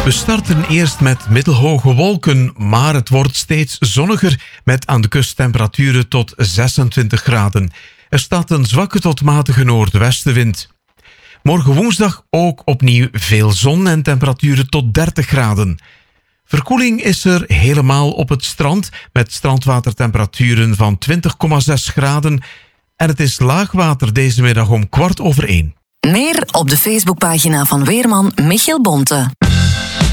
We starten eerst met middelhoge wolken, maar het wordt steeds zonniger met aan de kust temperaturen tot 26 graden. Er staat een zwakke tot matige noordwestenwind. Morgen woensdag ook opnieuw veel zon en temperaturen tot 30 graden. Verkoeling is er helemaal op het strand met strandwatertemperaturen van 20,6 graden. En het is laagwater deze middag om 1:15. Meer op de Facebookpagina van weerman Michiel Bonte.